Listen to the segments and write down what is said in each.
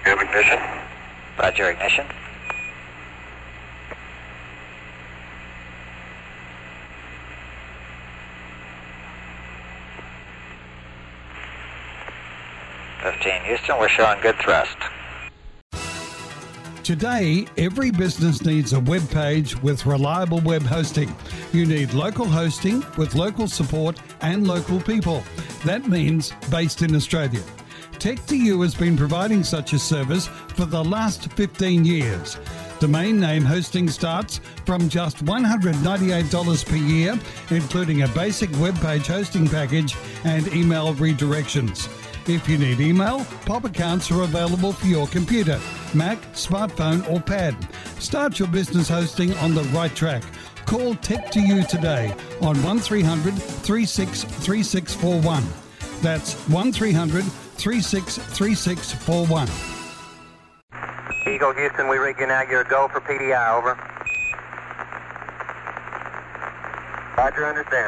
You have ignition? Roger, ignition. Houston, we're showing good thrust. Today, every business needs a web page with reliable web hosting. You need local hosting with local support and local people. That means based in Australia. Tech2U has been providing such a service for the last 15 years. Domain name hosting starts from just $198 per year, including a basic web page hosting package and email redirections. If you need email, POP accounts are available for your computer, Mac, smartphone or pad. Start your business hosting on the right track. Call Tech2U today on 1300 363641. That's 1300 363641. Eagle Houston, we rig you now. You're a go for PDI, over. Roger, understand.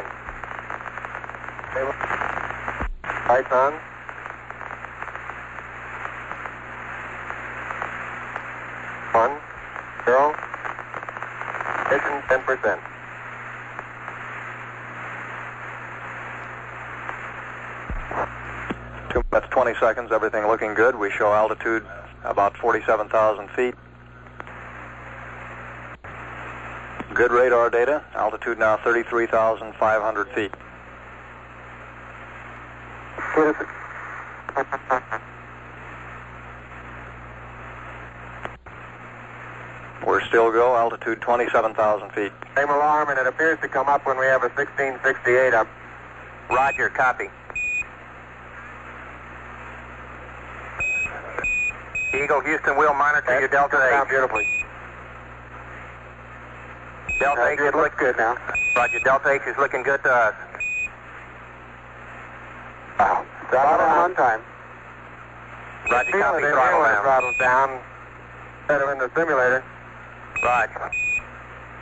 Lights on. One, zero, ignition 10%. That's 20 seconds, everything looking good. We show altitude about 47,000 feet. Good radar data, altitude now 33,500 feet. We're still go, altitude 27,000 feet. Same alarm, and it appears to come up when we have a 1668 up. Roger, copy. Eagle Houston, we'll monitor your Delta H. Beautifully. Delta H It looks good now. Roger, Delta H is looking good to us. Wow. Throttle on time. Roger, copy, throttle down. Throttle down. Better in the simulator. Roger.